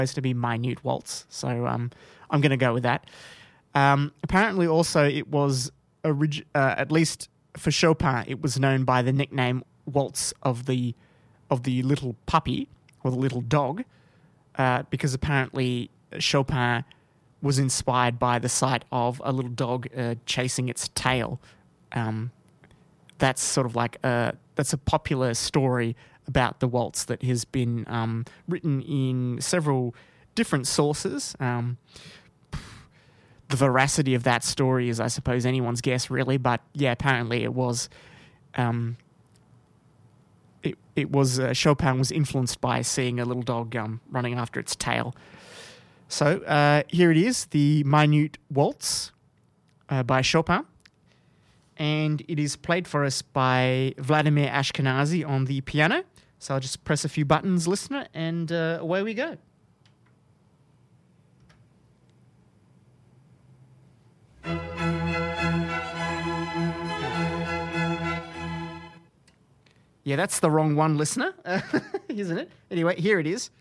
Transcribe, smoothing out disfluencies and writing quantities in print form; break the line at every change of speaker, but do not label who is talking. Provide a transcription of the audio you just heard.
supposed to be Minute Waltz, so I'm going to go with that. Apparently, also, it was at least for Chopin, it was known by the nickname Waltz of the little puppy or the little dog, because apparently Chopin was inspired by the sight of a little dog chasing its tail. That's sort of like that's a popular story about the waltz that has been written in several different sources. The veracity of that story is, I suppose, anyone's guess, really. But yeah, apparently it was. Chopin was influenced by seeing a little dog running after its tail. So here it is, the Minute Waltz by Chopin. And it is played for us by Vladimir Ashkenazy on the piano. So I'll just press a few buttons, listener, and away we go. Yeah, that's the wrong one, listener, isn't it? Anyway, here it is.